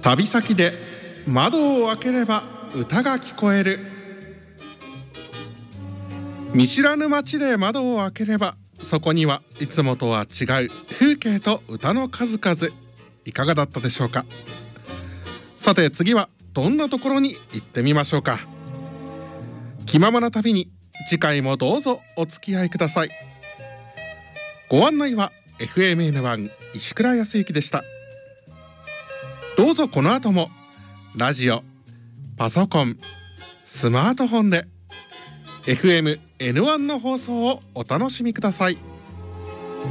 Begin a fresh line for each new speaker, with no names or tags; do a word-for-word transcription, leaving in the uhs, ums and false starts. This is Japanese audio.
旅先で窓を開ければ歌が聞こえる。見知らぬ街で窓を開ければ、そこにはいつもとは違う風景と歌の数々。いかがだったでしょうか。さて次はどんなところに行ってみましょうか。気ままな旅に次回もどうぞお付き合いください。ご案内は エフエムエヌワン 石倉康之でした。どうぞこの後もラジオ、パソコン、スマートフォンで エフエムエヌワン の放送をお楽しみください。